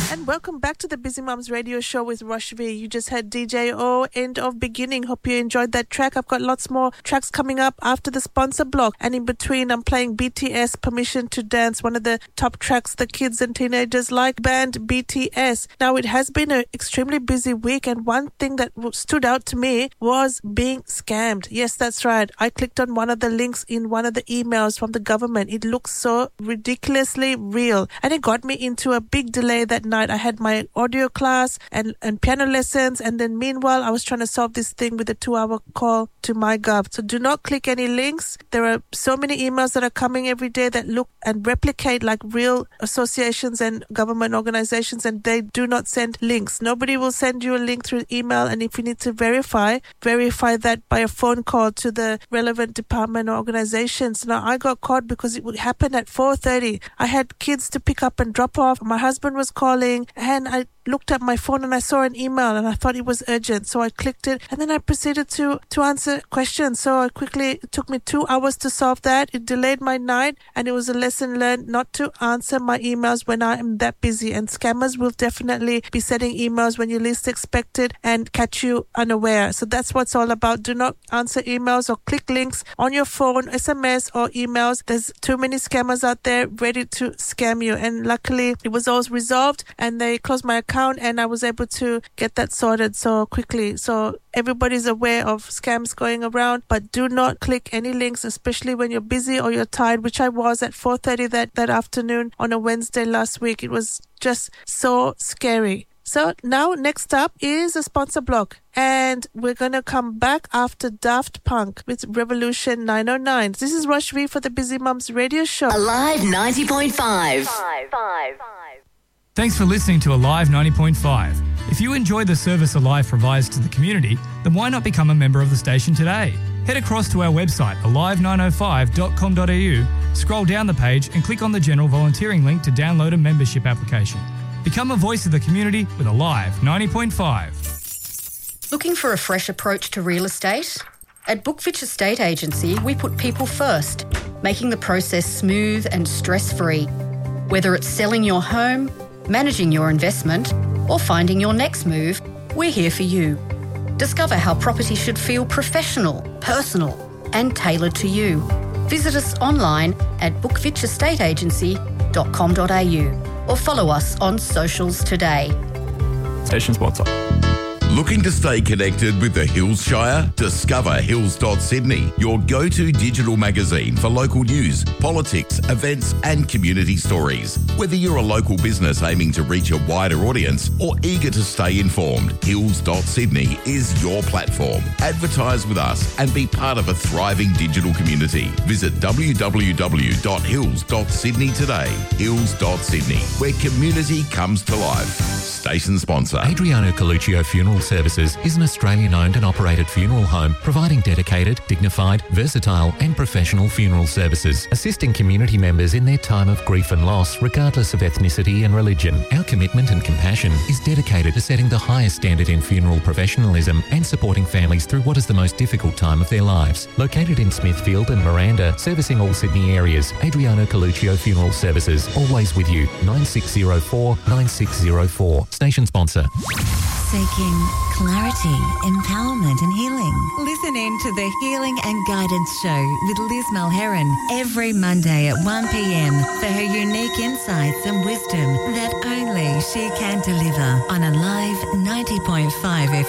And welcome back to the Busy Mums Radio Show with Roshvi. You just had DJ O, End of Beginning. Hope you enjoyed that track. I've got lots more tracks coming up after the sponsor block. And in between, I'm playing BTS, Permission to Dance, one of the top tracks the kids and teenagers like, band BTS. Now, it has been an extremely busy week, and one thing that stood out to me was being scammed. Yes, that's right. I clicked on one of the links in one of the emails from the government. It looks so ridiculously real, and it got me into a big delay that night. I had my audio class and piano lessons, and then meanwhile I was trying to solve this thing with a 2-hour call to MyGov. So do not click any links. There are so many emails that are coming every day that look and replicate like real associations and government organizations, and they do not send links. Nobody will send you a link through email, and if you need to verify that by a phone call to the relevant department or organizations. Now, I got caught because it would happen at 4:30. I had kids to pick up and drop off. My husband was calling, and I looked at my phone and I saw an email and I thought it was urgent. So I clicked it, and then I proceeded to answer questions. So it took me 2 hours to solve that. It delayed my night, and it was a lesson learned not to answer my emails when I am that busy. And scammers will definitely be sending emails when you least expect it and catch you unaware. So that's what's all about. Do not answer emails or click links on your phone, SMS or emails. There's too many scammers out there ready to scam you. And luckily it was all resolved, and they closed my account, and I was able to get that sorted so quickly. So everybody's aware of scams going around, but do not click any links, especially when you're busy or you're tired, which I was at 4:30 that afternoon on a Wednesday last week. It was just so scary. So now next up is a sponsor block, and we're going to come back after Daft Punk with Revolution 909. This is Roshvi for the Busy Mums Radio Show. Alive 90.5. Thanks for listening to Alive 90.5. If you enjoy the service Alive provides to the community, then why not become a member of the station today? Head across to our website, alive905.com.au, scroll down the page and click on the general volunteering link to download a membership application. Become a voice of the community with Alive 90.5. Looking for a fresh approach to real estate? At Bookfitch Estate Agency, we put people first, making the process smooth and stress-free. Whether it's selling your home, managing your investment, or finding your next move, we're here for you. Discover how property should feel professional, personal, and tailored to you. Visit us online at bookfitchestateagency.com.au or follow us on socials today. Station sponsor. Looking to stay connected with the Hills Shire? Discover Hills.Sydney, your go-to digital magazine for local news, politics, events and community stories. Whether you're a local business aiming to reach a wider audience or eager to stay informed, Hills.Sydney is your platform. Advertise with us and be part of a thriving digital community. Visit www.hills.sydney today. Hills.Sydney, where community comes to life. Station sponsor. Adriano Coluccio Funeral Services is an Australian-owned and operated funeral home providing dedicated, dignified, versatile and professional funeral services, assisting community members in their time of grief and loss regardless of ethnicity and religion. Our commitment and compassion is dedicated to setting the highest standard in funeral professionalism and supporting families through what is the most difficult time of their lives. Located in Smithfield and Miranda, servicing all Sydney areas, Adriano Coluccio Funeral Services, always with you, 9604 9604. Station sponsor. Seeking clarity, empowerment and healing. Listen in to the Healing and Guidance Show with Liz Mulheron every Monday at 1 p.m. for her unique insights and wisdom that only she can deliver on Alive 90.5 FM.